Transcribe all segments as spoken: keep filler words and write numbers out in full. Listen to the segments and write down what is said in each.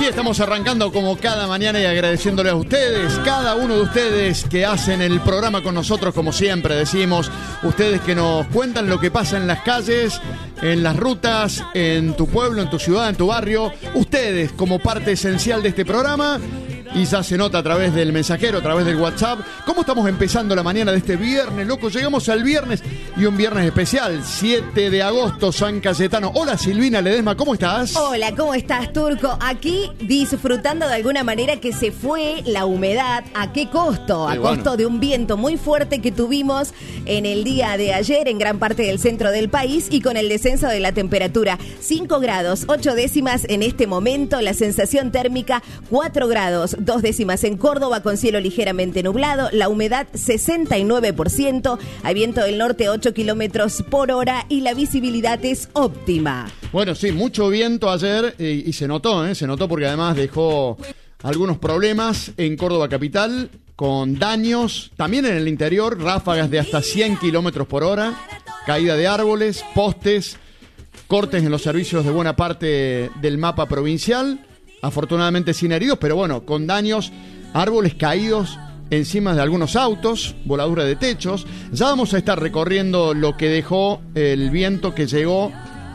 estamos arrancando como cada mañana y agradeciéndole a ustedes, cada uno de ustedes que hacen el programa con nosotros, como siempre decimos, ustedes que nos cuentan lo que pasa en las calles, en las rutas, en tu pueblo, en tu ciudad, en tu barrio, ustedes como parte esencial de este programa. Y ya se nota a través del mensajero, a través del WhatsApp. ¿Cómo estamos empezando la mañana de este viernes, loco? Llegamos al viernes y un viernes especial, siete de agosto, San Cayetano. Hola, Silvina Ledesma, ¿cómo estás? Hola, ¿cómo estás, Turco? Aquí disfrutando de alguna manera que se fue la humedad. ¿A qué costo? A Sí, costo bueno. de un viento muy fuerte que tuvimos en el día de ayer en gran parte del centro del país y con el descenso de la temperatura. cinco grados, ocho décimas en este momento. La sensación térmica, cuatro grados. Dos décimas en Córdoba con cielo ligeramente nublado, la humedad sesenta y nueve por ciento, hay viento del norte ocho kilómetros por hora y la visibilidad es óptima. Bueno, sí, mucho viento ayer eh, y se notó, ¿eh? Se notó porque además dejó algunos problemas en Córdoba capital con daños, también en el interior, ráfagas de hasta cien kilómetros por hora, caída de árboles, postes, cortes en los servicios de buena parte del mapa provincial. Afortunadamente sin heridos, pero bueno, con daños, árboles caídos encima de algunos autos, voladura de techos. Ya vamos a estar recorriendo lo que dejó el viento que llegó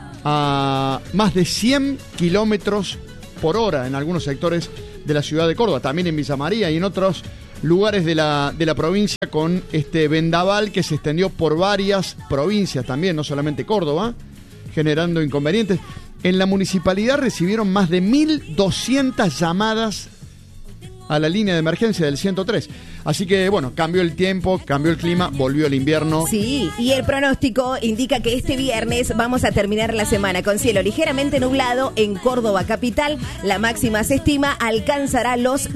a más de cien kilómetros por hora en algunos sectores de la ciudad de Córdoba, también en Villa María y en otros lugares de la, de la provincia, con este vendaval que se extendió por varias provincias también, no solamente Córdoba, generando inconvenientes. En la municipalidad recibieron más de mil doscientas llamadas a la línea de emergencia del ciento tres. Así que, bueno, cambió el tiempo, cambió el clima, volvió el invierno. Sí, y el pronóstico indica que este viernes vamos a terminar la semana con cielo ligeramente nublado en Córdoba capital. La máxima se estima alcanzará los